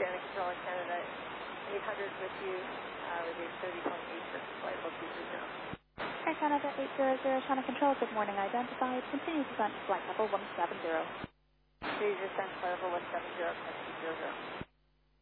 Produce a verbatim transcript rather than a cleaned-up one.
Santa Controller Canada eight hundred with you, uh, reduce thirty point eight for flight level two three zero. Air Canada eight hundred, Santa Control, good morning, identified. Continue descent to flight level one seven zero. Please descend to flight level one seven zero, two zero zero.